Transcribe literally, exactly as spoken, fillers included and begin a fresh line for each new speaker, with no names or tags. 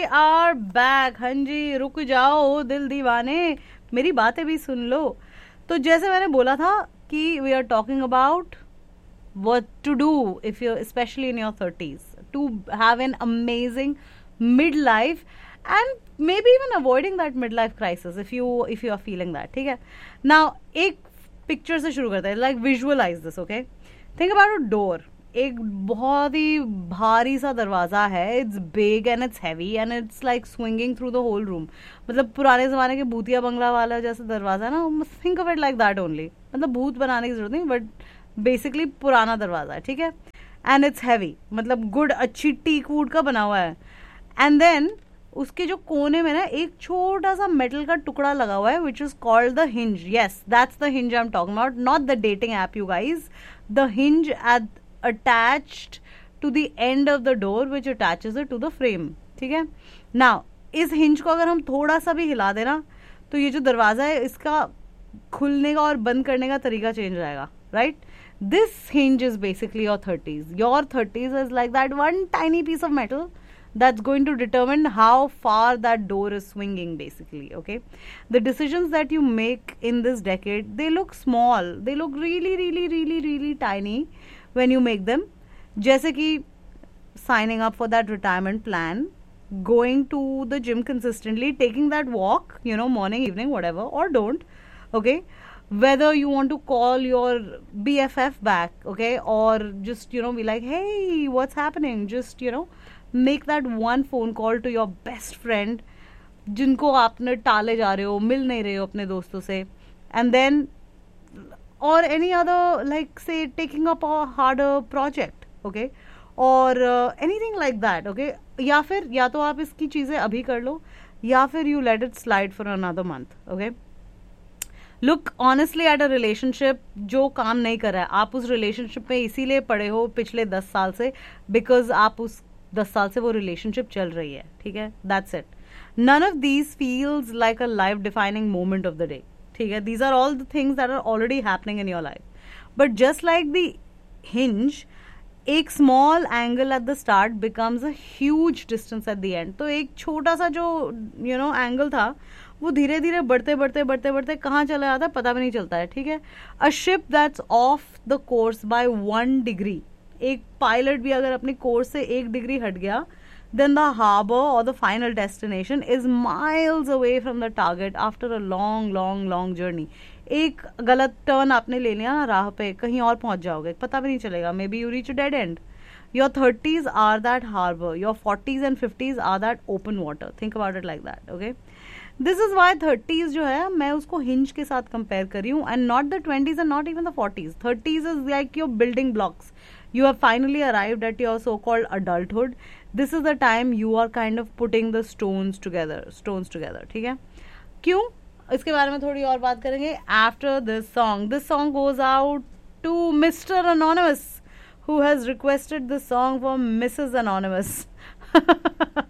Are back. हाँ जी, रुक जाओ दिल दीवाने, मेरी बातें भी सुन लो. तो जैसे मैंने बोला था कि we are talking about what to do if you're especially in your thirties to have an amazing midlife and maybe even avoiding that midlife crisis if you if you are feeling that. ठीक है, now एक picture से शुरू करते हैं. like visualize this, okay? think about a door. एक बहुत ही भारी सा दरवाजा है. It's big and it's heavy and it's like swinging through the whole room. मतलब पुराने जमाने के भूतिया बंगला वाला जैसा दरवाजा ना, think of it like that only. मतलब भूत बनाने की जरूरत नहीं, बट बेसिकली पुराना दरवाजा है. ठीक है, एंड इट्स हैवी, मतलब गुड अच्छी टीक वुड का बना हुआ है. एंड देन उसके जो कोने में ना एक छोटा सा मेटल का टुकड़ा लगा हुआ है which is called the hinge. Yes, that's the hinge I am talking about, not the dating app you guys. The hinge eight attached to the end of the door which attaches it to the frame. ठीक है, now इस hinge को अगर हम थोड़ा सा भी हिला देना तो ये जो दरवाजा है इसका खुलने का और बंद करने का तरीका चेंज हो जाएगा. Right, this hinge is basically your thirties. Your thirties is like that one tiny piece of metal that's going to determine how far that door is swinging basically. Okay, the decisions that you make in this decade, they look small, they look really really really really tiny when you make them. जैसे कि signing up for that retirement plan, going to the gym consistently, taking that walk, you know, morning, evening, whatever, or don't. Okay, whether you want to call your B F F back, okay, or just, you know, be like, hey, what's happening? Just, you know, make that one phone call to your best friend जिनको आपने टाले जा रहे हो, मिल नहीं रहे हो अपने दोस्तों से. And then, or any other, like say taking up a harder project, okay, or uh, anything like that, okay. या फिर या तो आप इसकी चीजें अभी कर लो या फिर you let it slide for another month, okay. Look honestly at a relationship जो काम नहीं कर रहा है, आप उस रिलेशनशिप में इसीलिए पड़े हो पिछले दस साल से बिकॉज आप उस दस साल से वो रिलेशनशिप चल रही है. ठीक है, that's it. None of these feels like a life defining moment of the day. ठीक है, these are all the things that are already happening in your life. But just like the hinge, एक small angle at the start becomes a huge distance at the end. तो एक छोटा सा जो you know angle था वो धीरे धीरे बढ़ते बढ़ते बढ़ते बढ़ते कहाँ चला जाता है पता भी नहीं चलता है. ठीक है, a ship that's of the course by one degree. एक पायलट भी अगर अपनी कोर्स से एक डिग्री हट गया, then the harbor or the final destination is miles away from the target after a long long long journey. एक गलत टर्न आपने ले लिया ना राह पे, कहीं और पहुंच जाओगे, पता भी नहीं चलेगा. May be you reach a dead and. Your thirties are that harbor. Your forties and fifties are that open water. Think about it like that, okay? This is why thirties जो है मैं उसको hinge के साथ compare कर रही हूँ, and not the twenties and not even the forties. thirties is like your building blocks. You have finally arrived at your so-called adulthood. This is the time you are kind of putting the stones together. Stones together, ठीक है? क्यों? इसके बारे में थोड़ी और बात करेंगे after this song. This song goes out to Mister Anonymous, who has requested this song for Missus Anonymous.